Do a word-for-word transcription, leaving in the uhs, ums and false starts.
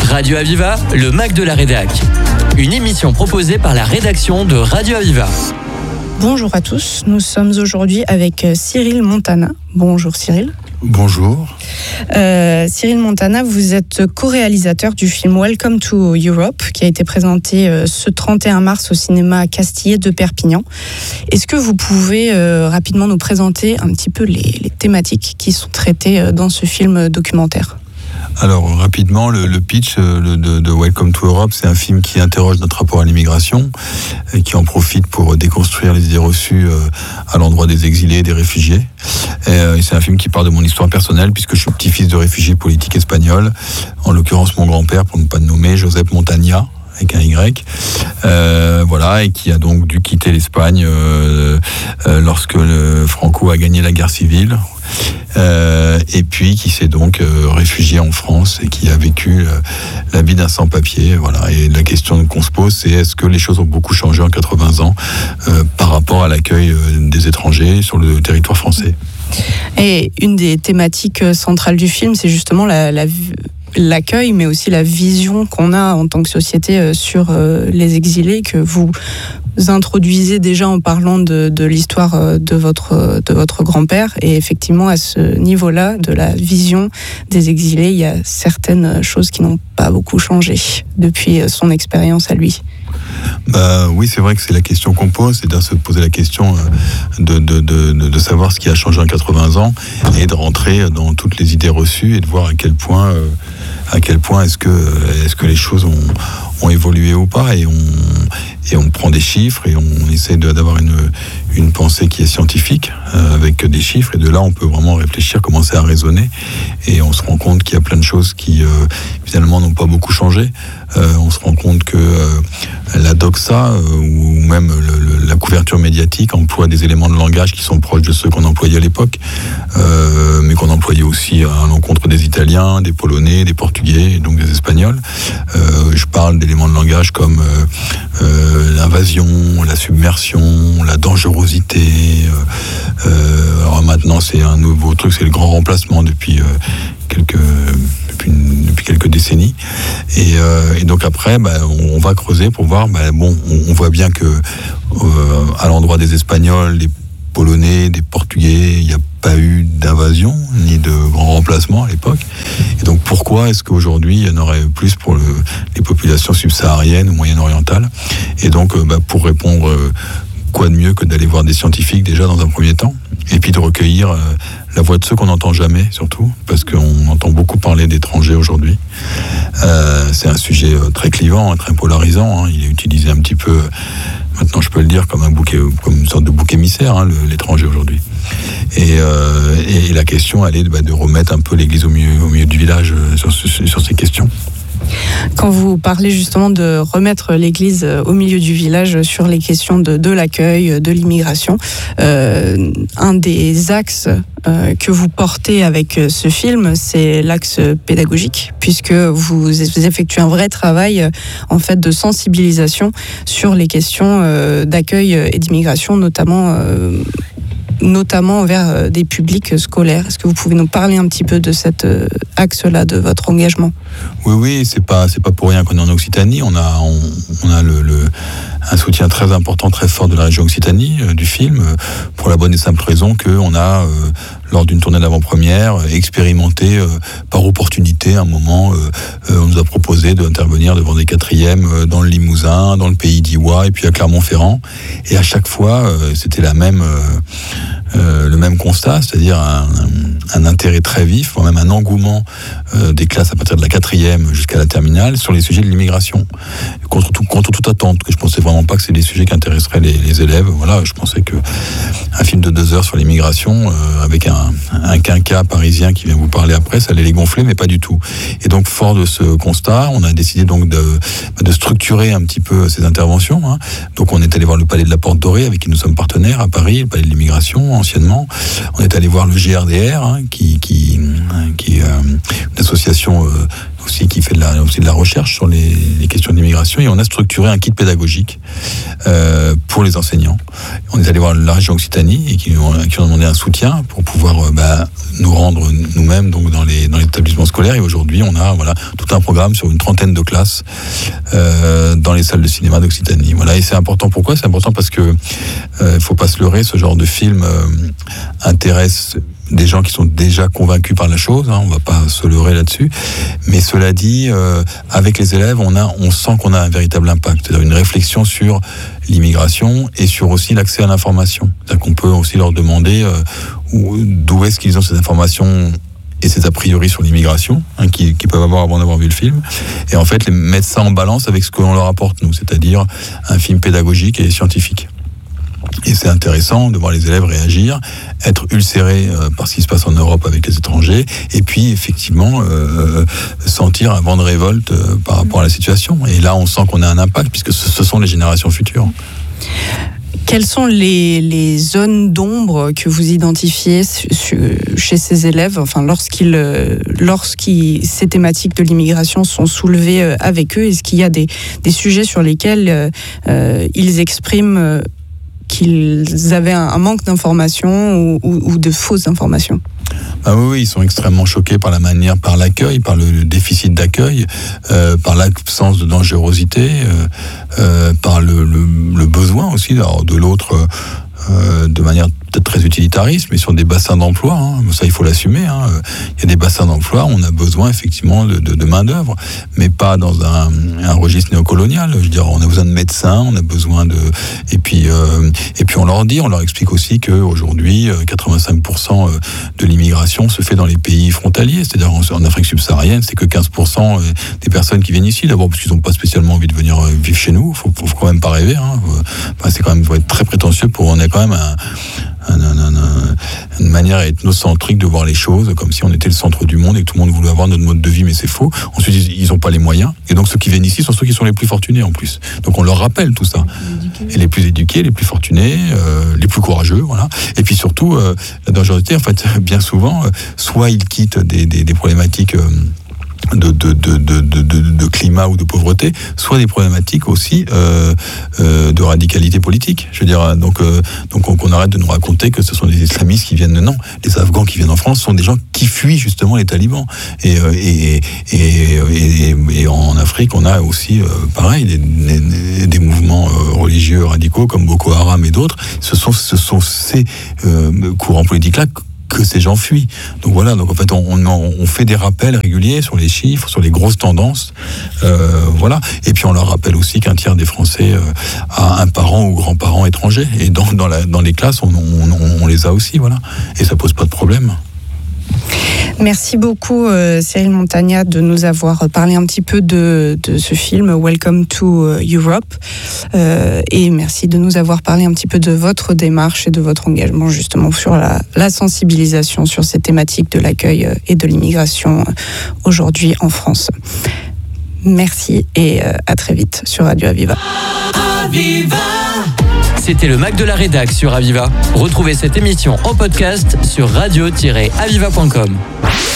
Radio Aviva, le Mac de la Rédac. Une émission proposée par la rédaction de Radio Aviva. Bonjour à tous, nous sommes aujourd'hui avec Cyril Montana. Bonjour Cyril. Bonjour. Euh, Cyril Montana, vous êtes co-réalisateur du film Welcome to Europe, qui a été présenté euh, ce trente et un mars au cinéma Castillet de Perpignan. Est-ce que vous pouvez euh, rapidement nous présenter un petit peu les, les thématiques qui sont traitées euh, dans ce film documentaire ? Alors rapidement, le, le pitch le, de, de Welcome to Europe, c'est un film qui interroge notre rapport à l'immigration et qui en profite pour déconstruire les idées reçues euh, à l'endroit des exilés et des réfugiés. Et, euh, et c'est un film qui parle de mon histoire personnelle puisque je suis petit-fils de réfugiés politiques espagnols, en l'occurrence mon grand-père, pour ne pas le nommer, Josep Montaña, avec un Y, euh, voilà, et qui a donc dû quitter l'Espagne euh, euh, lorsque le Franco a gagné la guerre civile. Euh, et puis qui s'est donc euh, réfugié en France et qui a vécu euh, la vie d'un sans-papier, voilà. Et la question qu'on se pose, c'est est-ce que les choses ont beaucoup changé en quatre-vingts ans euh, par rapport à l'accueil euh, des étrangers sur le territoire français. Et une des thématiques centrales du film, c'est justement la, la l'accueil, mais aussi la vision qu'on a en tant que société sur euh, les exilés, que vous introduisez déjà en parlant de, de l'histoire de votre, de votre grand-père. Et effectivement, à ce niveau-là, de la vision des exilés, il y a certaines choses qui n'ont pas beaucoup changé depuis son expérience à lui. Bah, oui, c'est vrai que c'est la question qu'on pose, c'est de se poser la question de, de, de, de savoir ce qui a changé en quatre-vingts ans et de rentrer dans toutes les idées reçues et de voir à quel point, à quel point est-ce que, est-ce que les choses ont, ont évolué ou pas. Et on, et on prend des chiffres et on essaie de, d'avoir une, une pensée qui est scientifique euh, avec des chiffres. Et de là, on peut vraiment réfléchir, commencer à raisonner. Et on se rend compte qu'il y a plein de choses qui, euh, finalement, n'ont pas beaucoup changé. Euh, on se rend compte que euh, la doxa euh, ou même le, le, la couverture médiatique emploie des éléments de langage qui sont proches de ceux qu'on employait à l'époque, euh, mais qu'on employait aussi à l'encontre des Italiens, des Polonais, des Portugais, et donc des Espagnols. Euh, je parle d'éléments de langage comme euh, euh, l'invasion, la submersion, la dangerosité. Euh, euh, alors maintenant, c'est un nouveau truc, c'est le grand remplacement depuis euh, quelques... Depuis, une, depuis quelques décennies. Et, euh, et donc après, bah, on, on va creuser pour voir, bah, bon, on, on voit bien que euh, à l'endroit des Espagnols, des Polonais, des Portugais, il n'y a pas eu d'invasion, ni de grand remplacement à l'époque. Et donc pourquoi est-ce qu'aujourd'hui, il y en aurait plus pour le, les populations subsahariennes ou moyen-orientales ? Et donc, euh, bah, pour répondre... Euh, quoi de mieux que d'aller voir des scientifiques déjà dans un premier temps, et puis de recueillir euh, la voix de ceux qu'on n'entend jamais, surtout, parce qu'on entend beaucoup parler d'étrangers aujourd'hui. Euh, c'est un sujet très clivant, très polarisant, hein. Il est utilisé un petit peu, maintenant je peux le dire, comme un bouc, comme une sorte de bouc émissaire, hein, le, l'étranger aujourd'hui. Et, euh, et la question, elle est bah, de remettre un peu l'église au milieu, au milieu du village euh, sur, sur ces questions. Quand vous parlez justement de remettre l'église au milieu du village sur les questions de, de l'accueil, de l'immigration, euh, un des axes euh, que vous portez avec ce film, c'est l'axe pédagogique, puisque vous effectuez un vrai travail euh, en fait de sensibilisation sur les questions euh, d'accueil et d'immigration, notamment euh, notamment vers des publics scolaires. Est-ce que vous pouvez nous parler un petit peu de cet axe-là, de votre engagement ? Oui, oui, c'est pas, c'est pas pour rien qu'on est en Occitanie. On a, on, on a le, le, un soutien très important, très fort de la région Occitanie, euh, du film, euh, pour la bonne et simple raison qu'on a, euh, lors d'une tournée d'avant-première, euh, expérimenté euh, par opportunité, un moment, euh, euh, on nous a proposé d'intervenir devant des quatrièmes euh, dans le Limousin, dans le pays d'Iwa, et puis à Clermont-Ferrand. Et à chaque fois, euh, c'était la même... Euh, Euh, le même constat, c'est-à-dire un, un, un intérêt très vif, voire même un engouement euh, des classes à partir de la quatrième jusqu'à la terminale sur les sujets de l'immigration, contre, tout, contre toute attente, que je pensais vraiment pas que c'est des sujets qui intéresseraient les, les élèves. Voilà, je pensais que un film de deux heures sur l'immigration, euh, avec un, un quinquas parisien qui vient vous parler après, ça allait les gonfler, mais pas du tout. Et donc, fort de ce constat, on a décidé donc de, de structurer un petit peu ces interventions, hein. Donc, on est allé voir le Palais de la Porte Dorée, avec qui nous sommes partenaires à Paris, le Palais de l'immigration, anciennement. On est allé voir le G R D R, hein, qui, qui, qui est euh, une association euh, aussi aussi qui fait de la, aussi de la recherche sur les, les questions d'immigration, et on a structuré un kit pédagogique euh, pour les enseignants. On est allé voir la région Occitanie et qui, qui ont demandé un soutien pour pouvoir euh, bah, nous rendre nous-mêmes donc dans les dans les établissements scolaires. Et aujourd'hui, on a voilà tout un programme sur une trentaine de classes euh, dans les salles de cinéma d'Occitanie. Voilà, et c'est important. Pourquoi ? C'est important parce que euh, il faut pas se leurrer. Ce genre de film euh, intéresse des gens qui sont déjà convaincus par la chose, hein, on va pas se leurrer là-dessus. Mais cela dit, euh, avec les élèves, on a, on sent qu'on a un véritable impact, c'est-à-dire une réflexion sur l'immigration et sur aussi l'accès à l'information. C'est-à-dire qu'on peut aussi leur demander euh, où, d'où est-ce qu'ils ont ces informations et ces a priori sur l'immigration, hein, qu'ils, qu'ils peuvent avoir avant d'avoir vu le film, et en fait les mettre ça en balance avec ce que l'on leur apporte nous, c'est-à-dire un film pédagogique et scientifique. Et c'est intéressant de voir les élèves réagir, être ulcérés euh, par ce qui se passe en Europe avec les étrangers, et puis effectivement euh, sentir un vent de révolte euh, par rapport à la situation. Et là, on sent qu'on a un impact, puisque ce, ce sont les générations futures. Quelles sont les, les zones d'ombre que vous identifiez chez ces élèves, enfin, lorsqu'ils, lorsqu'ils, ces thématiques de l'immigration sont soulevées avec eux? Est-ce qu'il y a des, des sujets sur lesquels euh, ils expriment euh, qu'ils avaient un, un manque d'informations ou, ou, ou de fausses informations? Ah oui, oui, ils sont extrêmement choqués par la manière, par l'accueil, par le déficit d'accueil, euh, par l'absence de dangerosité, euh, euh, par le, le, le besoin aussi alors, de l'autre euh, de manière peut-être très utilitariste, mais sur des bassins d'emploi, hein, ça il faut l'assumer. Hein. Il y a des bassins d'emploi, on a besoin effectivement de, de, de main d'œuvre, mais pas dans un, un registre néocolonial. Je veux dire, on a besoin de médecins, on a besoin de, et puis euh, et puis on leur dit, on leur explique aussi que aujourd'hui, quatre-vingt-cinq pour cent de l'immigration se fait dans les pays frontaliers, c'est-à-dire en, en Afrique subsaharienne, c'est que quinze pour cent des personnes qui viennent ici, d'abord parce qu'ils n'ont pas spécialement envie de venir vivre chez nous. Faut, faut quand même pas rêver. Hein. Enfin, c'est quand même, faut être très prétentieux pour, on est quand même un Un, un, un, un, une manière ethnocentrique de voir les choses, comme si on était le centre du monde et que tout le monde voulait avoir notre mode de vie, mais c'est faux. Ensuite, ils n'ont pas les moyens, et donc ceux qui viennent ici sont ceux qui sont les plus fortunés en plus. Donc on leur rappelle tout ça. Et les plus éduqués, les plus fortunés, euh, les plus courageux, voilà. Et puis surtout, euh, la dangerosité, en fait, bien souvent, euh, soit ils quittent des, des, des problématiques... Euh, De, de, de, de, de, de climat ou de pauvreté, soit des problématiques aussi euh, euh, de radicalité politique. Je veux dire, donc, euh, donc on, qu'on arrête de nous raconter que ce sont des islamistes qui viennent. Non, les Afghans qui viennent en France sont des gens qui fuient justement les talibans. Et, et, et, et, et en Afrique, on a aussi, euh, pareil, des, des, des mouvements euh, religieux radicaux comme Boko Haram et d'autres. Ce sont, ce sont ces euh, courants politiques-là que ces gens fuient. Donc voilà, donc en fait on, on, on fait des rappels réguliers sur les chiffres, sur les grosses tendances, euh, voilà. Et puis on leur rappelle aussi qu'un tiers des Français euh, a un parent ou grand-parent étranger. Et dans, dans, la, dans les classes, on, on, on les a aussi, voilà. Et ça pose pas de problème. Merci beaucoup euh, Cyril Montagna de nous avoir parlé un petit peu de, de ce film Welcome to Europe euh, et merci de nous avoir parlé un petit peu de votre démarche et de votre engagement justement sur la, la sensibilisation sur ces thématiques de l'accueil et de l'immigration aujourd'hui en France. Merci et euh, à très vite sur Radio Aviva. Aviva. C'était le Mac de la Rédac sur Aviva. Retrouvez cette émission en podcast sur radio tiret aviva point com.